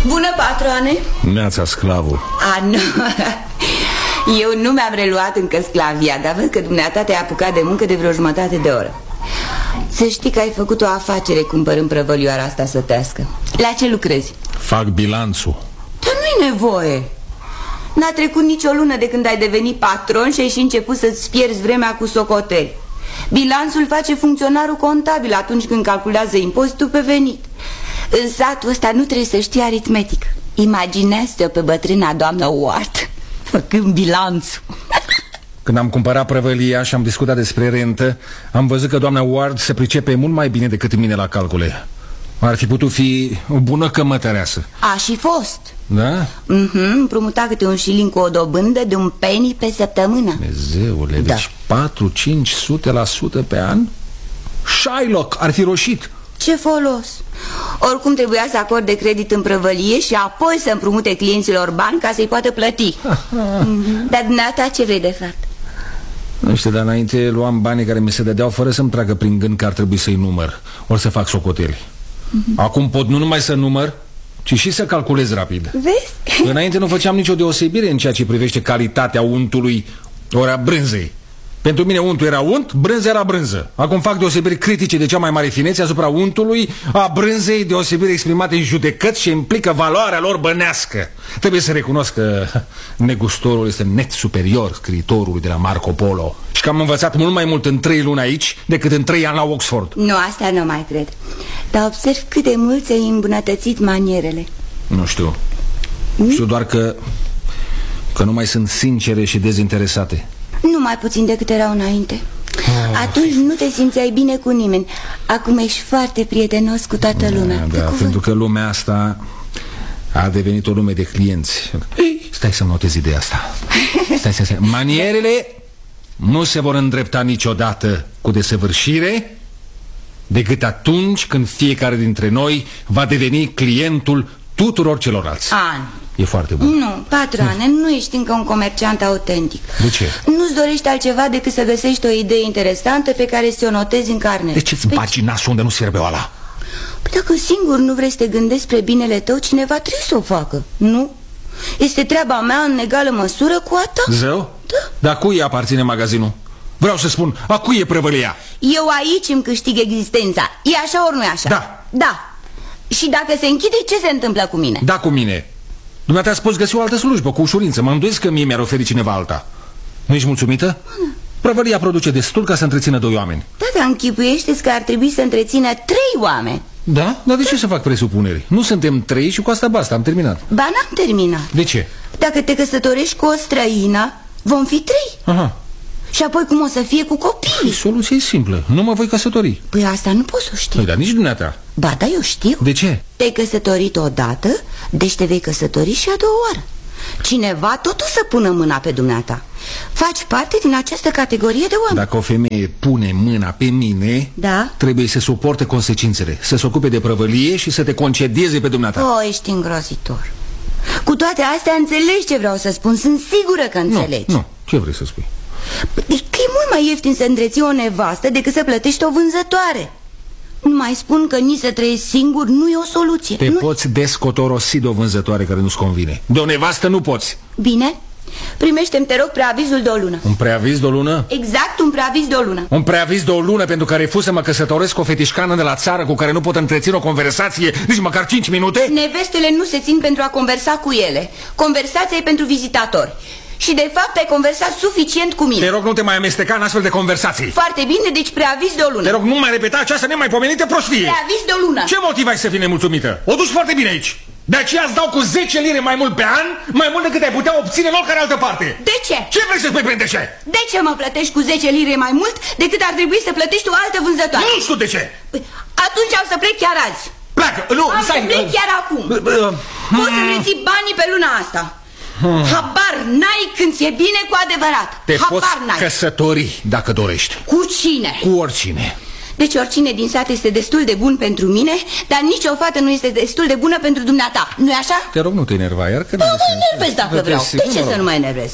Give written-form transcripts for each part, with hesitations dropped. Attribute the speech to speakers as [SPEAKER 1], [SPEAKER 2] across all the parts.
[SPEAKER 1] Bună, patroane.
[SPEAKER 2] Neața, sclavul.
[SPEAKER 1] Nu. Eu nu mi-am reluat încă sclavia, dar văd că dumneata te-ai apucat de muncă de vreo jumătate de oră. Să știi că ai făcut o afacere cumpărând prăvălioara asta sătească. La ce lucrezi?
[SPEAKER 2] Fac bilanțul.
[SPEAKER 1] Dar nu-i nevoie. N-a trecut nicio lună de când ai devenit patron și ai și început să-ți pierzi vremea cu socoteli. Bilanțul face funcționarul contabil atunci când calculează impozitul pe venit. În satul ăsta nu trebuie să știi aritmetică. Imaginează-te-o pe bătrâna doamnă Ward făcând bilanțul.
[SPEAKER 2] Când am cumpărat prăvălia și am discutat despre rentă, am văzut că doamna Ward se pricepe mult mai bine decât mine la calcule. Ar fi putut fi o bună cămătăreasă.
[SPEAKER 1] A și fost.
[SPEAKER 2] Da?
[SPEAKER 1] Împrumuta câte un șilin cu o dobândă de un penny pe săptămână.
[SPEAKER 2] Dumnezeule,
[SPEAKER 1] da.
[SPEAKER 2] Deci 4-500% pe an? Shylock ar fi roșit.
[SPEAKER 1] Ce folos? Oricum trebuia să acorde credit în prăvălie și apoi să împrumute clienților bani ca să-i poată plăti. Dar dumneata ce vrei de fapt?
[SPEAKER 2] Nu știu, dar înainte luam banii care mi se dădeau fără să-mi treacă prin gând că ar trebui să-i număr, ori să fac socoteli. Acum pot nu numai să număr, ci și să calculez rapid.
[SPEAKER 1] Vezi?
[SPEAKER 2] Înainte nu făceam nicio deosebire în ceea ce privește calitatea untului ori a brânzei. Pentru mine untul era unt, brânza era brânză. Acum fac deosebiri critice de cea mai mare finețe asupra untului, a brânzei, deosebiri exprimate în judecăți și implică valoarea lor bănească. Trebuie să recunosc că negustorul este net superior scriitorului de la Marco Polo și că am învățat mult mai mult în 3 luni aici decât în 3 ani la Oxford.
[SPEAKER 1] Nu, asta nu mai cred. Dar observ cât de mult ți-ai îmbunătățit manierele.
[SPEAKER 2] Nu știu. Știu doar că nu mai sunt sincere și dezinteresate.
[SPEAKER 1] Nu mai puțin decât erau înainte. Atunci nu te simțeai bine cu nimeni. Acum ești foarte prietenos cu toată lumea.
[SPEAKER 2] Da, pentru că lumea asta a devenit o lume de clienți. Stai să notezi ideea asta. Stai. Manierele nu se vor îndrepta niciodată cu desăvârșire decât atunci când fiecare dintre noi va deveni clientul tuturor celorlalți. E foarte bun.
[SPEAKER 1] Nu, patroane, nu ești încă un comerciant autentic.
[SPEAKER 2] De ce?
[SPEAKER 1] Nu-ți dorești altceva decât să găsești o idee interesantă pe care să o notezi în carnet.
[SPEAKER 2] De ce-ți bagi nasul unde nu serve oala?
[SPEAKER 1] Păi dacă singur nu vrei să te gândești spre binele tău, cineva trebuie să o facă, nu? Este treaba mea în egală măsură cu a ta.
[SPEAKER 2] Zău?
[SPEAKER 1] Da.
[SPEAKER 2] Dar cui aparține magazinul? Vreau să spun, a cui e prăvălia?
[SPEAKER 1] Eu aici îmi câștig existența. E așa ori nu e așa?
[SPEAKER 2] Da.
[SPEAKER 1] Da. Și dacă se închide, ce se întâmplă cu mine?
[SPEAKER 2] Da, cu mine. Dumneata poți găsi o altă slujbă, cu ușurință. Mă îndoiesc că mie mi-ar oferi cineva alta. Nu ești mulțumită? Prăvălia produce destul ca să întrețină 2 oameni. Da,
[SPEAKER 1] dar închipuiește-ți că ar trebui să întrețină 3 oameni.
[SPEAKER 2] Da? Dar de ce să fac presupuneri? Nu suntem 3 și cu asta basta, am terminat.
[SPEAKER 1] Ba, n-am terminat.
[SPEAKER 2] De ce?
[SPEAKER 1] Dacă te căsătorești cu o străină, vom fi 3.
[SPEAKER 2] Aha.
[SPEAKER 1] Și apoi cum o să fie cu copiii?
[SPEAKER 2] Soluția e simplă, nu mă voi căsători.
[SPEAKER 1] Păi asta nu poți să o știi.
[SPEAKER 2] Păi, dar nici dumneata.
[SPEAKER 1] Ba da, eu știu.
[SPEAKER 2] De ce?
[SPEAKER 1] Te-ai căsătorit odată, deci te vei căsători și a 2-a oară. Cineva totul să pună mâna pe dumneata. Faci parte din această categorie de oameni.
[SPEAKER 2] Dacă o femeie pune mâna pe mine,
[SPEAKER 1] da?
[SPEAKER 2] Trebuie să suporte consecințele, să se ocupe de prăvălie și să te concedieze pe dumneata.
[SPEAKER 1] O, ești îngrozitor. Cu toate astea înțelegi ce vreau să spun. Sunt sigură că înțelegi.
[SPEAKER 2] Nu, ce vrei să spui?
[SPEAKER 1] Deci că e mult mai ieftin să întreții o nevastă decât să plătești o vânzătoare. Nu mai spun că nici să trăiești singur nu e o soluție.
[SPEAKER 2] Te poți descotorosi de o vânzătoare care nu-ți convine. De o nevastă nu poți.
[SPEAKER 1] Bine, primește-mi, te rog, preavizul de o lună.
[SPEAKER 2] Un preaviz de o lună?
[SPEAKER 1] Exact, un preaviz de o lună.
[SPEAKER 2] Un preaviz de o lună pentru că refuz să mă căsătoresc cu o fetișcană de la țară cu care nu pot întreține o conversație nici măcar 5 minute?
[SPEAKER 1] Nevestele nu se țin pentru a conversa cu ele. Conversația e pentru vizitatori. Și de fapt ai conversat suficient cu mine.
[SPEAKER 2] Te rog, nu te mai amesteca în astfel de conversații.
[SPEAKER 1] Foarte bine, deci preaviz de o lună.
[SPEAKER 2] Te rog, nu mai repeta această nemaipomenită prostie.
[SPEAKER 1] Preaviz de o lună.
[SPEAKER 2] Ce motiv ai să fii nemulțumită? O duci foarte bine aici. De aceea îți dau cu 10 lire mai mult pe an, mai mult decât ai putea obține în oricare altă parte.
[SPEAKER 1] De ce?
[SPEAKER 2] Ce vrei să spui prin de ce?
[SPEAKER 1] De ce mă plătești cu 10 lire mai mult decât ar trebui să plătești o altă vânzătoare?
[SPEAKER 2] Nu știu de ce.
[SPEAKER 1] Atunci am să plec chiar azi.
[SPEAKER 2] Pleacă, nu,
[SPEAKER 1] am să plec chiar acum. Poți să reții banii pe luna asta. Habar n-ai când ți-e bine cu adevărat.
[SPEAKER 2] Te poți căsători dacă dorești.
[SPEAKER 1] Cu cine?
[SPEAKER 2] Cu oricine.
[SPEAKER 1] Deci oricine din sat este destul de bun pentru mine, dar nicio fată nu este destul de bună pentru dumneata. Nu-i așa?
[SPEAKER 2] Te rog, nu te enerva, iar că...
[SPEAKER 1] Da, mă enervez dacă vreau. De ce să nu mă enervez?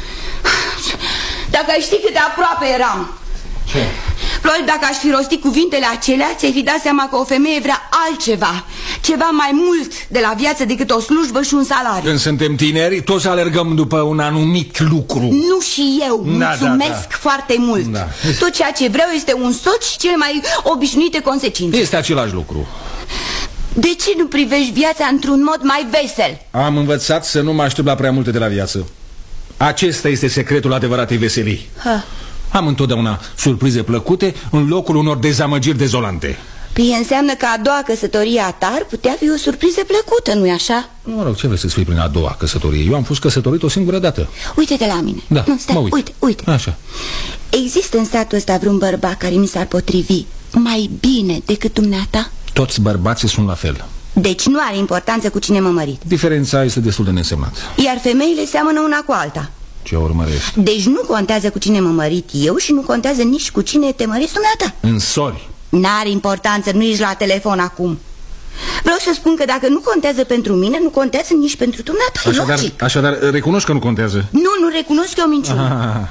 [SPEAKER 1] Dacă ai ști cât de aproape eram.
[SPEAKER 2] Ce?
[SPEAKER 1] Probabil dacă aș fi rostit cuvintele acelea, ți-ai fi dat seama că o femeie vrea altceva. ceva mai mult de la viață decât o slujbă și un salariu.
[SPEAKER 2] Când suntem tineri, toți alergăm după un anumit lucru.
[SPEAKER 1] Nu și eu, mulțumesc foarte mult. Tot ceea ce vreau este un soț și cele mai obișnuite consecințe.
[SPEAKER 2] Este același lucru.
[SPEAKER 1] De ce nu privești viața într-un mod mai vesel?
[SPEAKER 2] Am învățat să nu mă aștept la prea multe de la viață. Acesta este secretul adevăratei veselii. Am întotdeauna surprize plăcute în locul unor dezamăgiri dezolante.
[SPEAKER 1] Păi înseamnă că a doua căsătorie a ta ar putea fi o surpriză plăcută, nu-i așa?
[SPEAKER 2] Mă rog, ce vrei să spui prin a doua căsătorie? Eu am fost căsătorit o singură dată.
[SPEAKER 1] Uite-te la mine.
[SPEAKER 2] Da,
[SPEAKER 1] nu, stai,
[SPEAKER 2] mă uit.
[SPEAKER 1] uite.
[SPEAKER 2] Așa.
[SPEAKER 1] Există în satul ăsta vreun bărbat care mi s-ar potrivi mai bine decât dumneata?
[SPEAKER 2] Toți bărbații sunt la fel.
[SPEAKER 1] Deci nu are importanță cu cine mă mărit.
[SPEAKER 2] Diferența este destul de nesemnată.
[SPEAKER 1] Iar femeile seamănă una cu alta.
[SPEAKER 2] Ce urmărești?
[SPEAKER 1] Deci nu contează cu cine mă mărit eu și nu contează nici cu cine te măriți dumneata.
[SPEAKER 2] Însori.
[SPEAKER 1] N-are importanță, nu ești la telefon acum. Vreau să spun că dacă nu contează pentru mine, nu contează nici pentru dumneata.
[SPEAKER 2] Așadar, recunoști că nu contează.
[SPEAKER 1] Nu recunosc că e o minciună.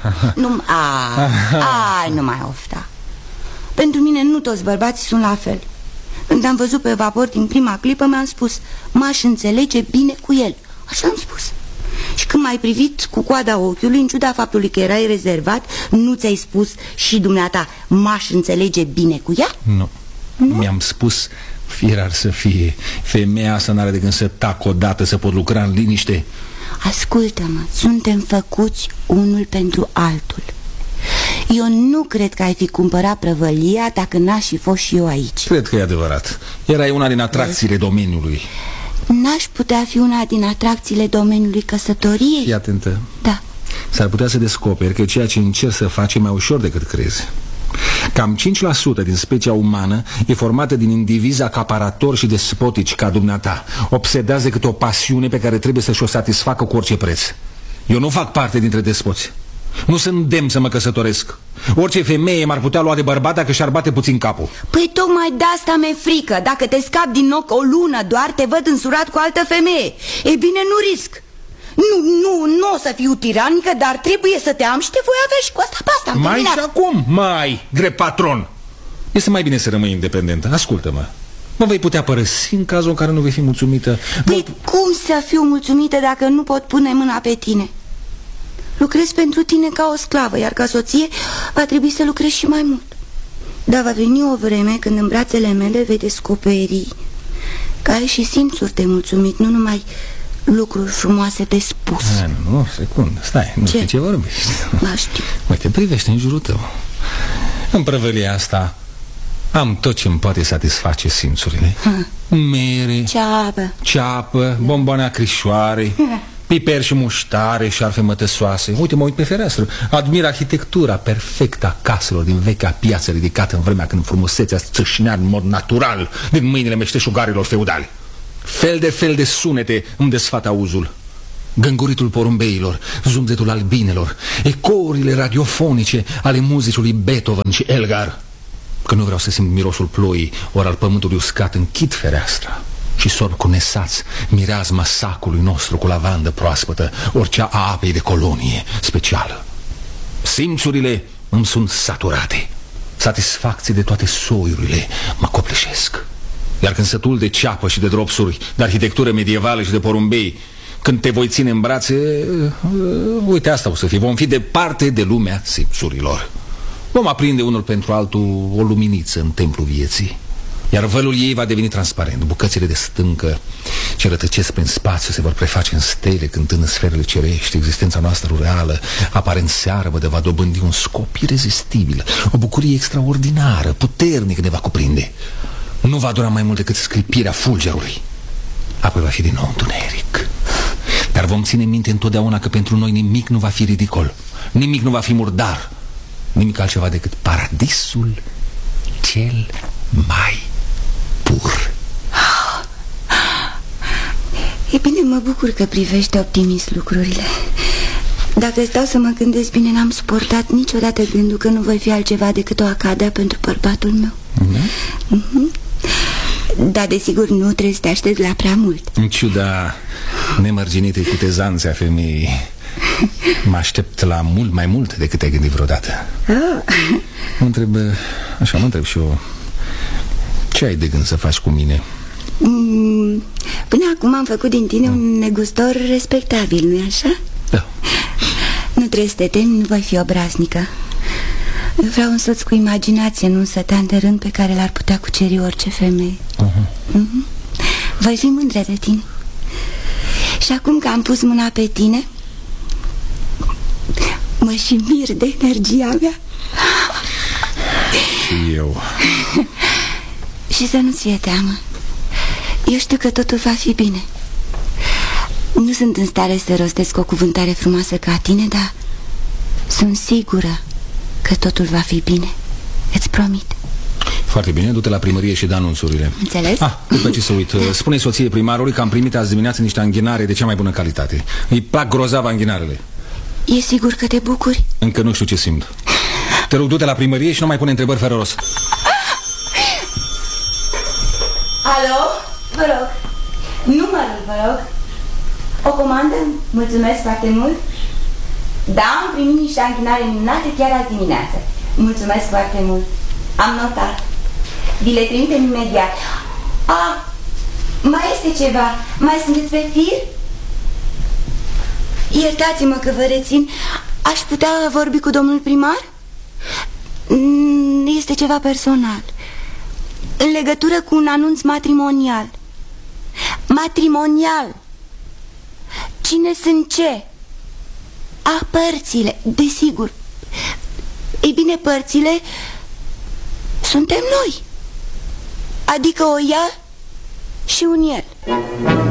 [SPEAKER 1] Nu mai ofta. Pentru mine nu toți bărbații sunt la fel. Când am văzut pe Vapor din prima clipă, mi-am spus, m-aș înțelege bine cu el. Așa am spus. Și când m-ai privit cu coada ochiului, în ciuda faptului că erai rezervat, nu ți-ai spus și dumneata, m-aș înțelege bine cu ea?
[SPEAKER 2] Nu. Mi-am spus, firar să fie, femeia asta n-are de gând să tac odată, să pot lucra în liniște.
[SPEAKER 1] Ascultă-mă, suntem făcuți unul pentru altul. Eu nu cred că ai fi cumpărat prăvălia dacă n-aș fi fost și eu aici.
[SPEAKER 2] Cred că e adevărat. Erai una din atracțiile domeniului.
[SPEAKER 1] N-aș putea fi una din atracțiile domeniului căsătoriei?
[SPEAKER 2] Fii atentă.
[SPEAKER 1] Da.
[SPEAKER 2] S-ar putea să descoperi că ceea ce încerci să faci e mai ușor decât crezi. Cam 5% din specia umană e formată din indivizi acaparatori și despotici ca dumneata. Obsedează câte o pasiune pe care trebuie să-și o satisfacă cu orice preț. Eu nu fac parte dintre despoți. Nu sunt demn să mă căsătoresc. Orice femeie m-ar putea lua de bărbat dacă și-ar bate puțin capul.
[SPEAKER 1] Păi tocmai de asta mi-e frică. Dacă te scapi din ochi o lună doar, te văd însurat cu altă femeie. E bine, nu risc. Nu o să fiu tiranică, dar trebuie să te am și te voi avea și cu asta pe asta.
[SPEAKER 2] Mai și acum, drept patron. Este mai bine să rămâi independentă. Ascultă-mă. Mă vei putea părăsi în cazul în care nu vei fi mulțumită.
[SPEAKER 1] Păi cum să fiu mulțumită dacă nu pot pune mâna pe tine? Lucrez pentru tine ca o sclavă, iar ca soție va trebui să lucrez și mai mult. Dar va veni o vreme când în brațele mele vei descoperi că ai și simțuri de mulțumit, nu numai lucruri frumoase de spus.
[SPEAKER 2] Nu, secundă, stai, nu știu ce vorbești.
[SPEAKER 1] Da, știu.
[SPEAKER 2] Uite, privește în jurul tău. În prăvălia asta am tot ce îmi poate satisface simțurile. Mere, ceapă, bomboane acrișoare, piper și muștare, șarfe mătăsoase. Uite, mă uit pe fereastră. Admir arhitectura perfectă a caselor din vechea piață ridicată în vremea când frumusețea țâșnea în mod natural din mâinile meșteșugarilor feudali. Fel de sunete îmi desfat auzul. Gânguritul porumbeilor, zumzetul albinelor, ecourile radiofonice ale muzicului Beethoven și Elgar. Când nu vreau să simt mirosul ploii ori al pământului uscat, închid fereastra și sorb cu nesaț mireazma sacului nostru cu lavandă proaspătă, ori cea a apei de colonie specială. Simțurile îmi sunt saturate. Satisfacții de toate soiurile mă copleșesc. Iar când sătul de ceapă și de dropsuri, de arhitectură medievală și de porumbei, când te voi ține în brațe, uite, asta o să fie. Vom fi departe de lumea simțurilor. Vom aprinde unul pentru altul o luminiță în templul vieții, iar vălul ei va deveni transparent. Bucățile de stâncă ce rătăcesc prin spațiu se vor preface în stele, cântând în sferele cerești. Existența noastră reală, aparent searbădă, va dobândi un scop irezistibil. O bucurie extraordinară, puternică ne va cuprinde. Nu va dura mai mult decât sclipirea fulgerului. Apoi va fi din nou întuneric. Dar vom ține minte întotdeauna că pentru noi nimic nu va fi ridicol, nimic nu va fi murdar, nimic altceva decât paradisul cel mai pur.
[SPEAKER 1] E bine, mă bucur că privești optimist lucrurile. Dacă stau să mă gândesc bine, n-am suportat niciodată gândul că nu voi fi altceva decât o acadea pentru bărbatul meu. Dar desigur nu trebuie să te aștepți la prea mult.
[SPEAKER 2] În ciuda nemărginitei cutezanțe a femeii, mă aștept la mult mai mult decât te-ai gândit vreodată. Mă întreb și eu, ce ai de gând să faci cu mine?
[SPEAKER 1] Până acum am făcut din tine un negustor respectabil, nu-i așa?
[SPEAKER 2] Da.
[SPEAKER 1] Nu trebuie să te temi, nu voi fi obraznică. Eu vreau un soț cu imaginație, nu un sătean de rând pe care l-ar putea cuceri orice femeie. Voi fi mândră de tine. Și acum că am pus mâna pe tine, mă și mir de energia mea.
[SPEAKER 2] Și eu.
[SPEAKER 1] Și să nu-ți fie teamă. Eu știu că totul va fi bine. Nu sunt în stare să rostesc o cuvântare frumoasă ca tine, dar sunt sigură că totul va fi bine. Îți promit.
[SPEAKER 2] Foarte bine, du-te la primărie și dă anunțurile.
[SPEAKER 1] Înțeles?
[SPEAKER 2] După ce să uit, spune soției primarului că am primit azi dimineață niște anghinare de cea mai bună calitate. Îi plac grozav anghinarele.
[SPEAKER 1] E sigur că te bucuri?
[SPEAKER 2] Încă nu știu ce simt. Te rog, du-te la primărie și nu mai pune întrebări fără rost.
[SPEAKER 1] Alo? Vă rog. Numărul, vă rog. O comandă? Mulțumesc foarte mult. Da, am primit niște anghinare minunate chiar azi dimineață. Mulțumesc foarte mult. Am notat. Vi le trimitem imediat. Mai este ceva. Mai sunteți pe fir? Iertați-mă că vă rețin. Aș putea vorbi cu domnul primar? Este ceva personal. În legătură cu un anunț matrimonial. Matrimonial. Cine sunt ce? Părțile, desigur. Ei bine, părțile suntem noi. Adică o ea și un el.